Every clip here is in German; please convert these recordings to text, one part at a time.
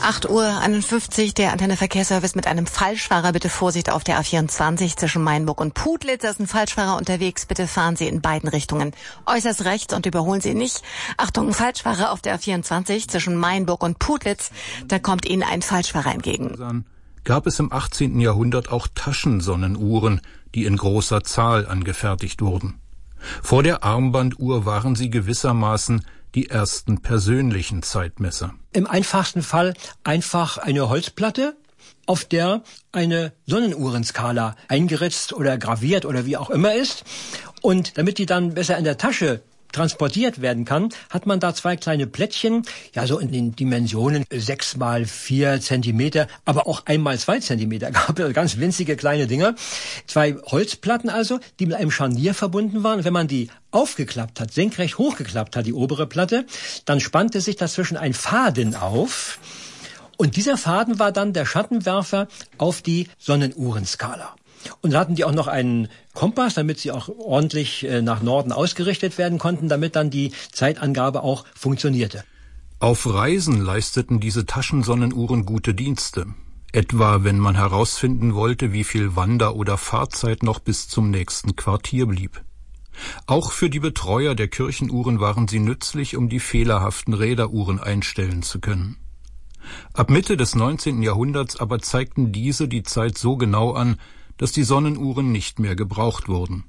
8:51 Uhr, der Antenne Verkehrsservice mit einem Falschfahrer. Bitte Vorsicht auf der A24 zwischen Mainburg und Putlitz. Da ist ein Falschfahrer unterwegs. Bitte fahren Sie in beiden Richtungen äußerst rechts und überholen Sie nicht. Achtung, Falschfahrer auf der A24 zwischen Mainburg und Putlitz. Da kommt Ihnen ein Falschfahrer entgegen. Gab es im 18. Jahrhundert auch Taschensonnenuhren, die in großer Zahl angefertigt wurden. Vor der Armbanduhr waren sie gewissermaßen die ersten persönlichen Zeitmesser. Im einfachsten Fall einfach eine Holzplatte, auf der eine Sonnenuhrenskala eingeritzt oder graviert oder wie auch immer ist. Und damit die dann besser in der Tasche transportiert werden kann, hat man da zwei kleine Plättchen, ja so in den Dimensionen 6 mal 4 Zentimeter, aber auch 1 mal 2 Zentimeter gab es, ganz winzige kleine Dinger. Zwei Holzplatten also, die mit einem Scharnier verbunden waren. Und wenn man die aufgeklappt hat, senkrecht hochgeklappt hat, die obere Platte, dann spannte sich dazwischen ein Faden auf. Und dieser Faden war dann der Schattenwerfer auf die Sonnenuhrenskala. Und da hatten die auch noch einen Kompass, damit sie auch ordentlich nach Norden ausgerichtet werden konnten, damit dann die Zeitangabe auch funktionierte. Auf Reisen leisteten diese Taschensonnenuhren gute Dienste. Etwa, wenn man herausfinden wollte, wie viel Wander- oder Fahrzeit noch bis zum nächsten Quartier blieb. Auch für die Betreuer der Kirchenuhren waren sie nützlich, um die fehlerhaften Räderuhren einstellen zu können. Ab Mitte des 19. Jahrhunderts aber zeigten diese die Zeit so genau an, dass die Sonnenuhren nicht mehr gebraucht wurden.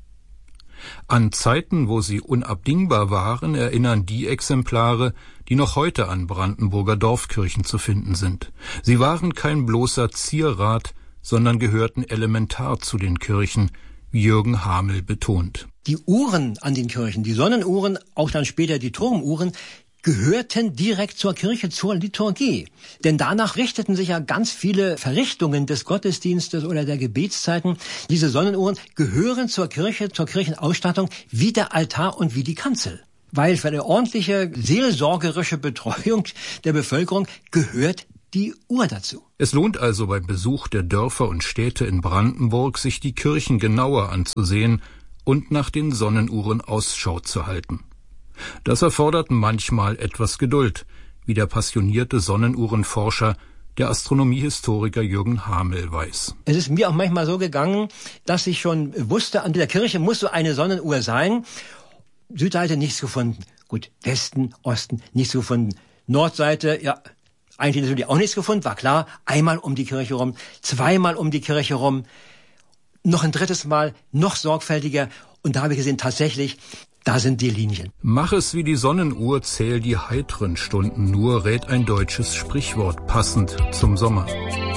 An Zeiten, wo sie unabdingbar waren, erinnern die Exemplare, die noch heute an Brandenburger Dorfkirchen zu finden sind. Sie waren kein bloßer Zierrat, sondern gehörten elementar zu den Kirchen, wie Jürgen Hamel betont. Die Uhren an den Kirchen, die Sonnenuhren, auch dann später die Turmuhren, gehörten direkt zur Kirche, zur Liturgie. Denn danach richteten sich ja ganz viele Verrichtungen des Gottesdienstes oder der Gebetszeiten. Diese Sonnenuhren gehören zur Kirche, zur Kirchenausstattung, wie der Altar und wie die Kanzel. Weil für eine ordentliche seelsorgerische Betreuung der Bevölkerung gehört die Uhr dazu. Es lohnt also beim Besuch der Dörfer und Städte in Brandenburg, sich die Kirchen genauer anzusehen und nach den Sonnenuhren Ausschau zu halten. Das erfordert manchmal etwas Geduld, wie der passionierte Sonnenuhrenforscher, der Astronomiehistoriker Jürgen Hamel weiß. Es ist mir auch manchmal so gegangen, dass ich schon wusste, an der Kirche muss so eine Sonnenuhr sein. Südseite nichts gefunden. Gut, Westen, Osten nichts gefunden. Nordseite, ja, eigentlich natürlich auch nichts gefunden, war klar. Einmal um die Kirche rum, zweimal um die Kirche rum, noch ein drittes Mal, noch sorgfältiger. Und da habe ich gesehen, tatsächlich, da sind die Linien. Mach es wie die Sonnenuhr, zähl die heitren Stunden nur, rät ein deutsches Sprichwort passend zum Sommer.